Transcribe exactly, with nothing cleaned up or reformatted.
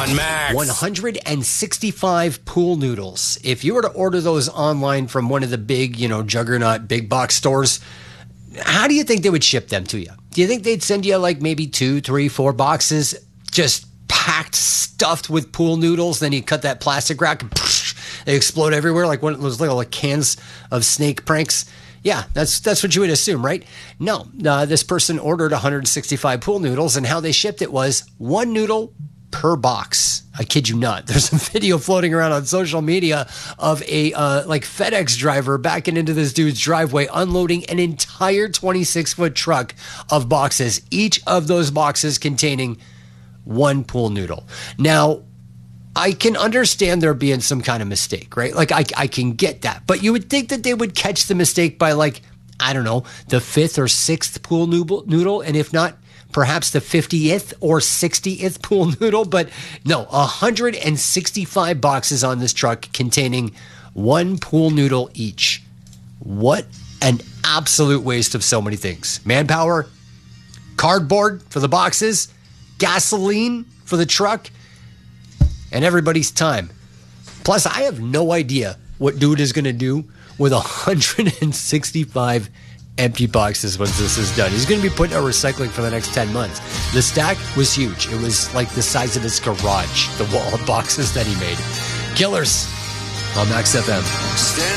on Max. one hundred sixty-five pool noodles. If you were to order those online from one of the big, you know, juggernaut big box stores, how do you think they would ship them to you? Do you think they'd send you like maybe two, three, four boxes just packed, stuffed with pool noodles? Then you cut that plastic wrap and poosh, they explode everywhere like one of those little like, cans of Snake pranks. Yeah, that's that's what you would assume, right? No, uh, this person ordered one hundred sixty-five pool noodles, and how they shipped it was one noodle per box. I kid you not. There's a video floating around on social media of a uh, like FedEx driver backing into this dude's driveway, unloading an entire twenty-six foot truck of boxes, each of those boxes containing one pool noodle. Now, I can understand there being some kind of mistake, right? Like, I, I can get that. But you would think that they would catch the mistake by, like, I don't know, the fifth or sixth pool noodle, and if not, perhaps the fiftieth or sixtieth pool noodle. But no, one hundred sixty-five boxes on this truck containing one pool noodle each. What an absolute waste of so many things. Manpower, cardboard for the boxes, gasoline for the truck, and everybody's time. Plus, I have no idea what dude is going to do with one hundred sixty-five empty boxes once this is done. He's going to be putting out recycling for the next ten months. The stack was huge. It was like the size of his garage, the wall of boxes that he made. Killers on Max F M.